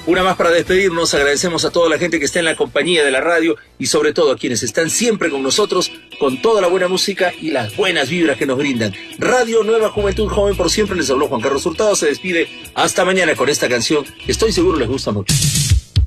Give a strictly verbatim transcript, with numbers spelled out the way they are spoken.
Una más para despedirnos. Agradecemos a toda la gente que está en la compañía de la radio y sobre todo a quienes están siempre con nosotros con toda la buena música y las buenas vibras que nos brindan. Radio Nueva Juventud Joven por siempre. Les habló Juan Carlos Hurtado. Se despide hasta mañana con esta canción que estoy seguro les gusta mucho.